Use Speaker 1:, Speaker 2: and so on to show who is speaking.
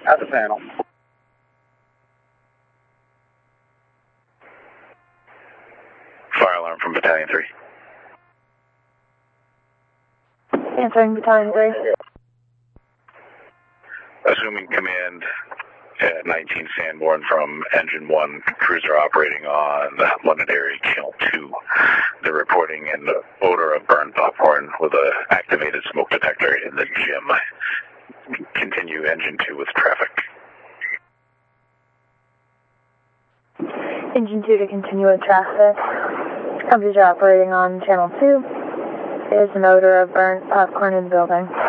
Speaker 1: At the panel.
Speaker 2: Fire alarm from Battalion 3.
Speaker 3: Answering Battalion 3.
Speaker 2: Assuming command at 19 Sanborn from Engine 1, cruiser operating on Londonderry Channel 2. They're reporting an odor of burned popcorn with an activated smoke detector in the gym. Continue Engine 2 with traffic.
Speaker 3: Engine 2 to continue with traffic. Cruiser operating on Channel 2. There's an odor of burnt popcorn in the building.